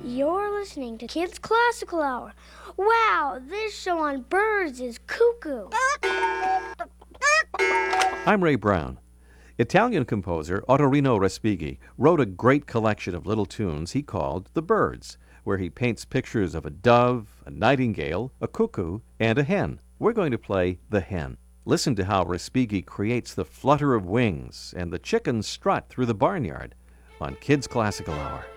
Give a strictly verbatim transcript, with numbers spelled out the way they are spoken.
You're listening to Kids Classical Hour. Wow, this show on birds is cuckoo. I'm Ray Brown. Italian composer Ottorino Respighi wrote a great collection of little tunes he called The Birds, where he paints pictures of a dove, a nightingale, a cuckoo, and a hen. We're going to play The Hen. Listen to how Respighi creates the flutter of wings and the chickens strut through the barnyard on Kids Classical Hour.